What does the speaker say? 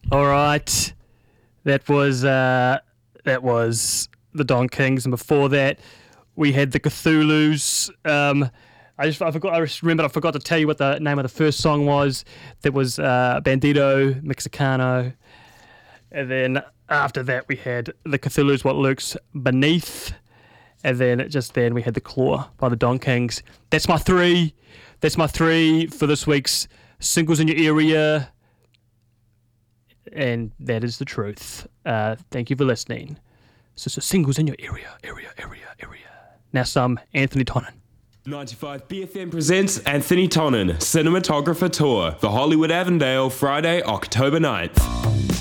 All right, that was the Don Kings, and before that we had the Cthulhu's. I forgot to tell you what the name of the first song was. That was Bandito Mexicano, and then after that we had the Cthulhu's What Lurks Beneath, and then we had the Claw by the Don Kings. That's my three for this week's singles in your area. And that is the truth. Thank you for listening. So singles in your area. Now some Anthony Tonnon. 95 BFM presents Anthony Tonnon, Cinematographer Tour, the Hollywood Avondale, Friday, October 9th.